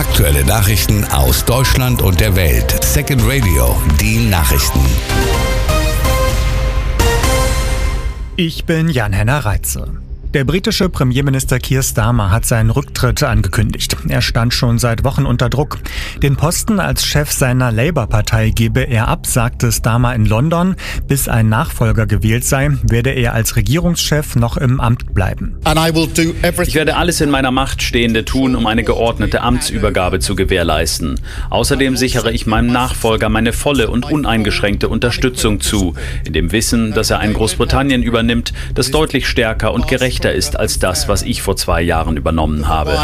Aktuelle Nachrichten aus Deutschland und der Welt. Second Radio, die Nachrichten. Ich bin Jan-Henner Reitze. Der britische Premierminister Keir Starmer hat seinen Rücktritt angekündigt. Er stand schon seit Wochen unter Druck. Den Posten als Chef seiner Labour-Partei gebe er ab, sagte Starmer in London. Bis ein Nachfolger gewählt sei, werde er als Regierungschef noch im Amt bleiben. Ich werde alles in meiner Macht Stehende tun, um eine geordnete Amtsübergabe zu gewährleisten. Außerdem sichere ich meinem Nachfolger meine volle und uneingeschränkte Unterstützung zu, in dem Wissen, dass er ein Großbritannien übernimmt, das deutlich stärker und gerechter ist als das, was ich vor 2 Jahren übernommen habe.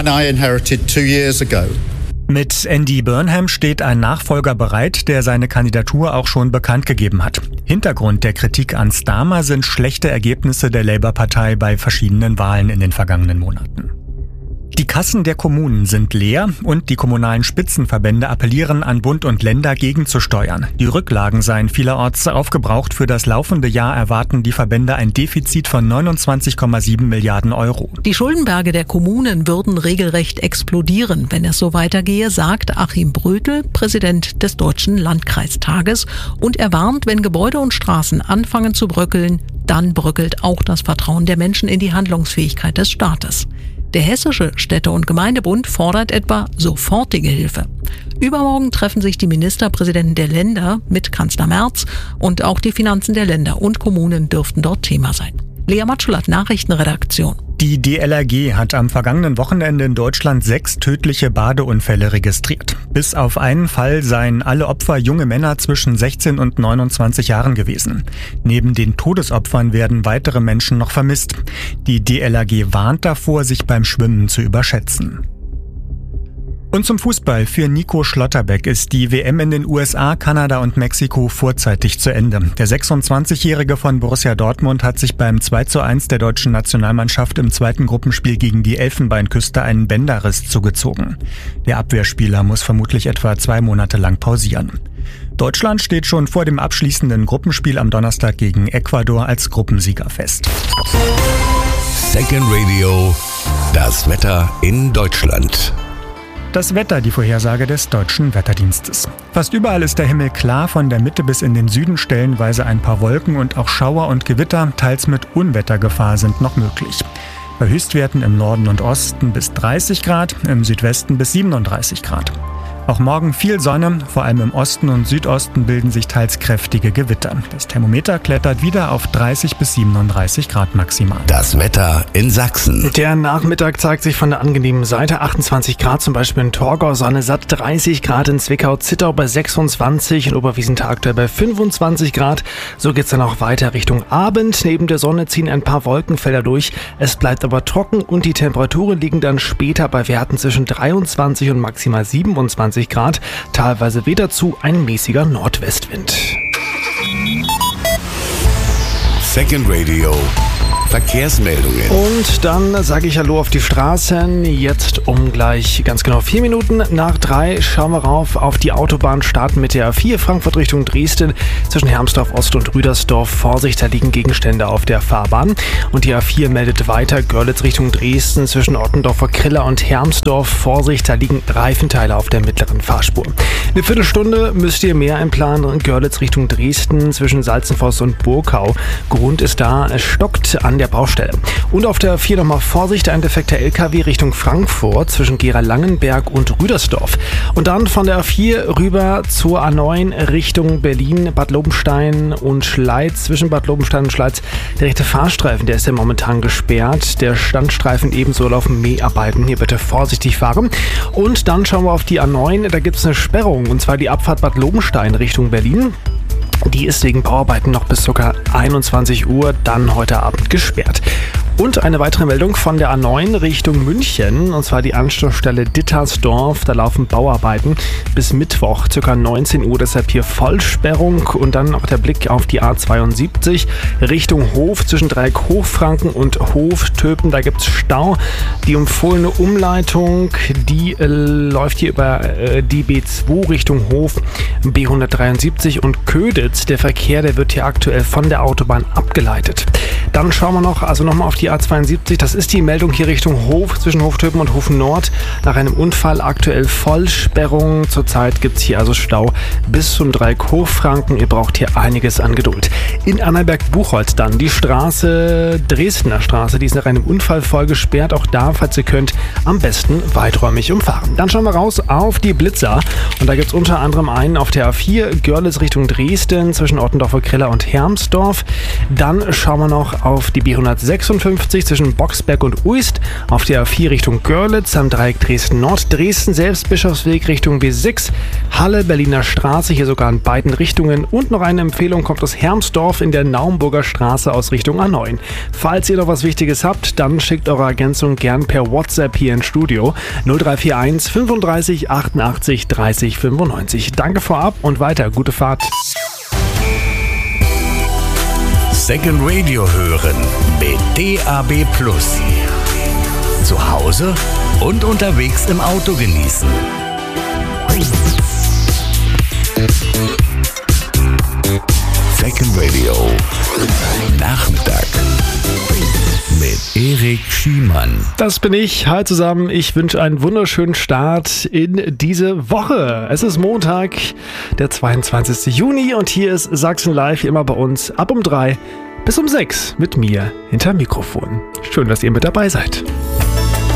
Mit Andy Burnham steht ein Nachfolger bereit, der seine Kandidatur auch schon bekannt gegeben hat. Hintergrund der Kritik an Starmer sind schlechte Ergebnisse der Labour-Partei bei verschiedenen Wahlen in den vergangenen Monaten. Die Kassen der Kommunen sind leer und die kommunalen Spitzenverbände appellieren an Bund und Länder gegenzusteuern. Die Rücklagen seien vielerorts aufgebraucht. Für das laufende Jahr erwarten die Verbände ein Defizit von 29,7 Milliarden Euro. Die Schuldenberge der Kommunen würden regelrecht explodieren, wenn es so weitergehe, sagt Achim Brötel, Präsident des Deutschen Landkreistages. Und er warnt, wenn Gebäude und Straßen anfangen zu bröckeln, dann bröckelt auch das Vertrauen der Menschen in die Handlungsfähigkeit des Staates. Der Hessische Städte- und Gemeindebund fordert etwa sofortige Hilfe. Übermorgen treffen sich die Ministerpräsidenten der Länder mit Kanzler Merz und auch die Finanzen der Länder und Kommunen dürften dort Thema sein. Lea Matschullat, Nachrichtenredaktion. Die DLRG hat am vergangenen Wochenende in Deutschland 6 tödliche Badeunfälle registriert. Bis auf einen Fall seien alle Opfer junge Männer zwischen 16 und 29 Jahren gewesen. Neben den Todesopfern werden weitere Menschen noch vermisst. Die DLRG warnt davor, sich beim Schwimmen zu überschätzen. Und zum Fußball. Für Nico Schlotterbeck ist die WM in den USA, Kanada und Mexiko vorzeitig zu Ende. Der 26-Jährige von Borussia Dortmund hat sich beim 2:1 der deutschen Nationalmannschaft im zweiten Gruppenspiel gegen die Elfenbeinküste einen Bänderriss zugezogen. Der Abwehrspieler muss vermutlich etwa 2 Monate lang pausieren. Deutschland steht schon vor dem abschließenden Gruppenspiel am Donnerstag gegen Ecuador als Gruppensieger fest. Second Radio, das Wetter in Deutschland. Das Wetter, die Vorhersage des Deutschen Wetterdienstes. Fast überall ist der Himmel klar, von der Mitte bis in den Süden stellenweise ein paar Wolken und auch Schauer und Gewitter, teils mit Unwettergefahr, sind noch möglich. Bei Höchstwerten im Norden und Osten bis 30 Grad, im Südwesten bis 37 Grad. Auch morgen viel Sonne, vor allem im Osten und Südosten bilden sich teils kräftige Gewitter. Das Thermometer klettert wieder auf 30 bis 37 Grad maximal. Das Wetter in Sachsen. Der Nachmittag zeigt sich von der angenehmen Seite. 28 Grad zum Beispiel in Torgau, Sonne satt 30 Grad in Zwickau-Zittau bei 26, in Oberwiesenthal aktuell bei 25 Grad. So geht's dann auch weiter Richtung Abend. Neben der Sonne ziehen ein paar Wolkenfelder durch. Es bleibt aber trocken und die Temperaturen liegen dann später bei Werten zwischen 23 und maximal 27 Grad. Teilweise weht dazu ein mäßiger Nordwestwind. Second Radio, Verkehrsmeldungen. Und dann sage ich Hallo auf die Straßen. Jetzt um gleich ganz genau 4 Minuten nach 3 schauen wir rauf auf die Autobahn. Starten mit der A4 Frankfurt Richtung Dresden zwischen Hermsdorf Ost und Rüdersdorf. Vorsicht, da liegen Gegenstände auf der Fahrbahn. Und die A4 meldet weiter Görlitz Richtung Dresden zwischen Ottendorfer Kriller und Hermsdorf. Vorsicht, da liegen Reifenteile auf der mittleren Fahrspur. Eine Viertelstunde müsst ihr mehr einplanen. Görlitz Richtung Dresden zwischen Salzenfoss und Burkau. Grund ist da, es stockt an der Baustelle. Und auf der 4 nochmal Vorsicht, ein defekter LKW Richtung Frankfurt zwischen Gera-Langenberg und Rüdersdorf. Und dann von der A4 rüber zur A9 Richtung Berlin, Bad Lobenstein und Schleiz. Zwischen Bad Lobenstein und Schleiz der rechte Fahrstreifen, der ist ja momentan gesperrt. Der Standstreifen ebenso laufen Mäharbeiten. Hier bitte vorsichtig fahren. Und dann schauen wir auf die A9, da gibt es eine Sperrung, und zwar die Abfahrt Bad Lobenstein Richtung Berlin. Die ist wegen Bauarbeiten noch bis ca. 21 Uhr dann heute Abend gesperrt. Und eine weitere Meldung von der A9 Richtung München, und zwar die Anschlussstelle Dittersdorf. Da laufen Bauarbeiten bis Mittwoch, ca. 19 Uhr, deshalb hier Vollsperrung. Und dann auch der Blick auf die A72 Richtung Hof zwischen Dreieck-Hochfranken und Hof-Töpen. Da gibt es Stau. Die empfohlene Umleitung, die läuft hier über die B2 Richtung Hof, B173 und Köditz. Der Verkehr, der wird hier aktuell von der Autobahn abgeleitet. Dann schauen wir noch, also nochmal auf die die A72. Das ist die Meldung hier Richtung Hof, zwischen Hoftöpen und Hof Nord. Nach einem Unfall aktuell Vollsperrung. Zurzeit gibt es hier also Stau bis zum Dreieck Hochfranken. Ihr braucht hier einiges an Geduld. In Annaberg-Buchholz dann die Straße, Dresdner Straße, die ist nach einem Unfall voll gesperrt. Auch da, falls ihr könnt, am besten weiträumig umfahren. Dann schauen wir raus auf die Blitzer. Und da gibt es unter anderem einen auf der A4, Görlitz Richtung Dresden, zwischen Ottendorfer-Kriller und Hermsdorf. Dann schauen wir noch auf die B156 zwischen Boxberg und Uist, auf der A4 Richtung Görlitz, am Dreieck Dresden-Nord, Dresden selbst, Bischofsweg Richtung B6, Halle, Berliner Straße, hier sogar in beiden Richtungen. Und noch eine Empfehlung kommt aus Hermsdorf in der Naumburger Straße aus Richtung A9. Falls ihr noch was Wichtiges habt, dann schickt eure Ergänzung gern per WhatsApp hier ins Studio 0341 35 88 30 95. Danke vorab und weiter, gute Fahrt. Second Radio hören mit DAB+. Zu Hause und unterwegs im Auto genießen. Second Radio Nachmittag mit Erik Schiemann. Das bin ich. Hi zusammen. Ich wünsche einen wunderschönen Start in diese Woche. Es ist Montag, der 22. Juni und hier ist Sachsen Live, immer bei uns ab um 3 bis um 6 mit mir hinterm Mikrofon. Schön, dass ihr mit dabei seid.